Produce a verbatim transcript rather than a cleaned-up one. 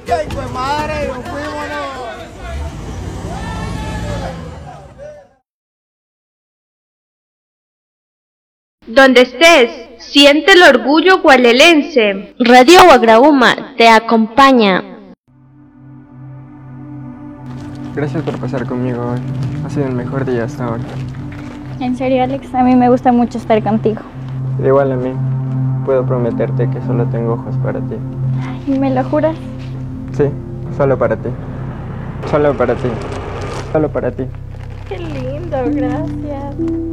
¡Qué hijo de madre! ¡Nos fuimos! Donde estés, siente el orgullo gualelense. Radio Guagrauma te acompaña. Gracias por pasar conmigo hoy. Ha sido el mejor día hasta ahora. En serio, Alex, a mí me gusta mucho estar contigo. Igual a mí. Puedo prometerte que solo tengo ojos para ti. ¿Y me lo juras? Sí, solo para ti. Solo para ti. Solo para ti. Qué lindo, gracias.